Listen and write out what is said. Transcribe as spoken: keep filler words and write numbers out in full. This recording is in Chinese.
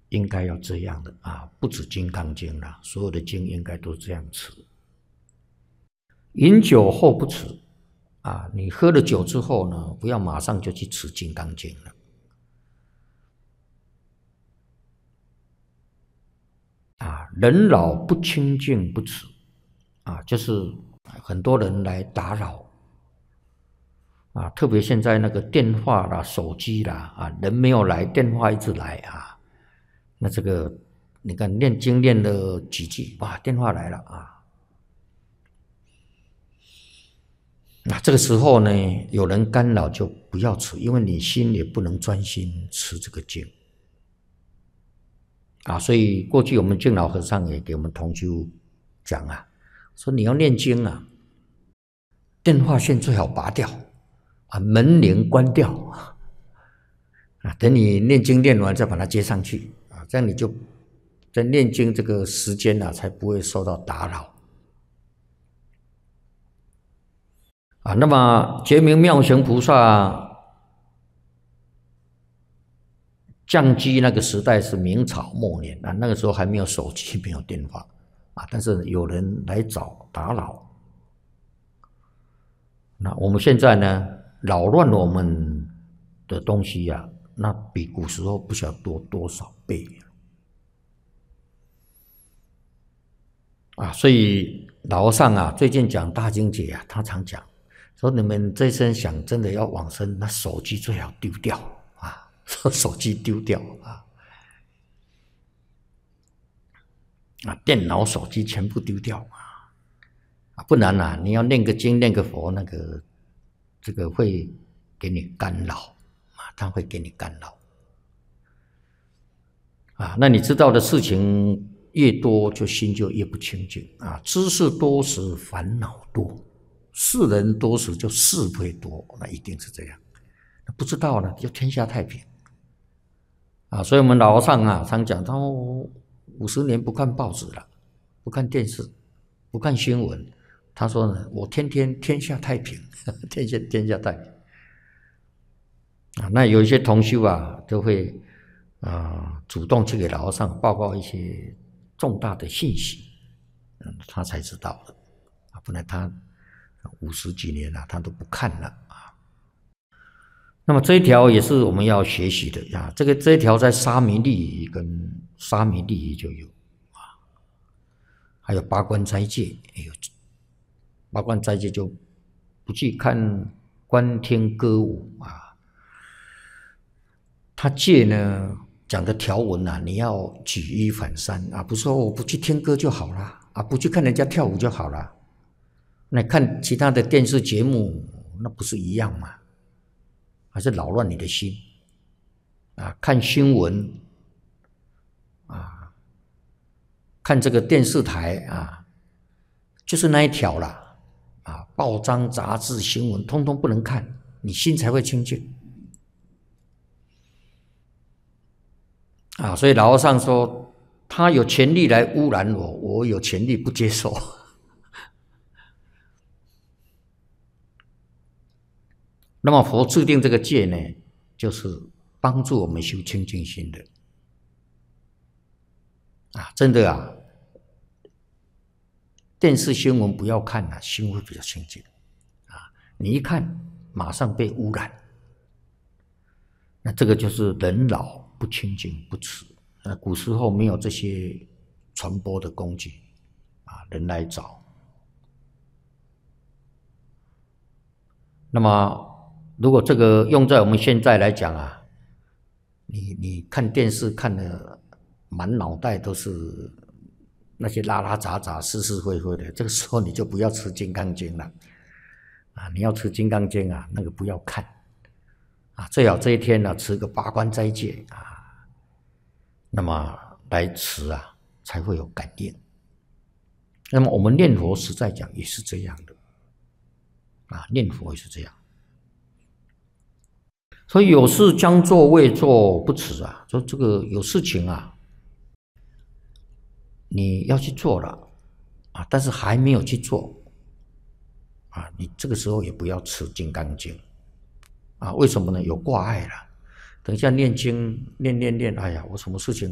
应该要这样的啊，不止《金刚经》啦，所有的经应该都这样持。饮酒后不持啊，你喝了酒之后呢，不要马上就去持《金刚经》了。啊，人老不清净不持啊，就是很多人来打扰啊，特别现在那个电话啦、手机啦啊，人没有来，电话一直来啊，那这个你看念经念了几句，哇，电话来了啊，那这个时候呢，有人干扰就不要持，因为你心也不能专心持这个经。啊，所以过去我们净老和尚也给我们同修讲啊，说你要念经啊，电话线最好拔掉，啊，门铃关掉，啊，等你念经念完再把它接上去，啊，这样你就在念经这个时间啊，才不会受到打扰。啊，那么觉明妙行菩萨降基那个时代是明朝末年啊，那个时候还没有手机，没有电话啊，但是有人来找打扰。那我们现在呢，扰乱我们的东西呀、啊，那比古时候不晓得多多少倍啊！所以老和尚啊，最近讲大经解啊，他常讲说，你们这一生想真的要往生，那手机最好丢掉啊，说手机丢掉啊。啊，电脑、手机全部丢掉啊！啊，不然啊，你要念个经、念个佛，那个这个会给你干扰啊，它会给你干扰啊。那你知道的事情越多，就心就越不清净啊。知识多时烦恼多，世人多时就是非多，那一定是这样。不知道呢，就天下太平啊。所以我们老和尚啊，常讲他五十年不看报纸了，不看电视，不看新闻。他说呢，我天天天下太平，天下天下太平啊。那有一些同修啊，都会啊、呃、主动去给老和尚报告一些重大的信息，嗯，他才知道的啊，不然他五十几年了，他都不看了啊。那么这一条也是我们要学习的呀。这个这一条在沙弥利益跟沙弥利益就有啊，还有八关斋戒也有。八关斋戒就不去看观听歌舞啊。他戒呢讲的条文啊，你要举一反三啊，不是说我不去听歌就好了啊，不去看人家跳舞就好了。那看其他的电视节目，那不是一样吗？还是扰乱你的心啊？看新闻啊，看这个电视台啊，就是那一条啦。啊，报章、杂志、新闻，通通不能看，你心才会清净。啊，所以老和尚说，他有权利来污染我，我有权利不接受。那么佛制定这个戒呢，就是帮助我们修清净心的。啊，真的啊。电视新闻不要看了、啊，心会比较清净啊！你一看，马上被污染，那这个就是人老不清净不持。那古时候没有这些传播的工具啊，人来找。那么，如果这个用在我们现在来讲啊，你你看电视看的满脑袋都是那些拉拉杂杂、是是非非的，这个时候你就不要吃《金刚经》了啊！你要吃《金刚经》啊，那个不要看啊，最好这一天呢、啊、吃个八关斋戒啊，那么来持啊，才会有感应。那么我们念佛实在讲也是这样的啊，念佛也是这样。所以有事将做未做不迟啊，说这个有事情啊。你要去做了啊，但是还没有去做啊，你这个时候也不要持《金刚经》啊。为什么呢？有挂碍了。等一下念经念念念，哎呀，我什么事情